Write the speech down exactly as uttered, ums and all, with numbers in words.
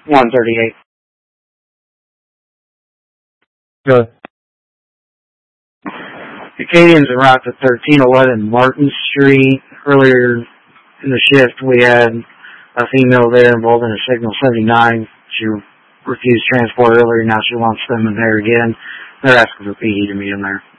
one thirty-eight. Good. Acadians en route to thirteen eleven Martin Street. Earlier in the shift, we had a female there involved in a Signal seventy-nine. She refused transport earlier. Now she wants them in there again. They're asking for P E to meet them there.